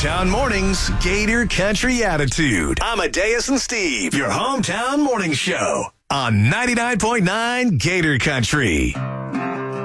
Hometown Mornings, Gator Country Attitude. Amadeus and Steve, your Hometown Morning Show on 99.9 Gator Country.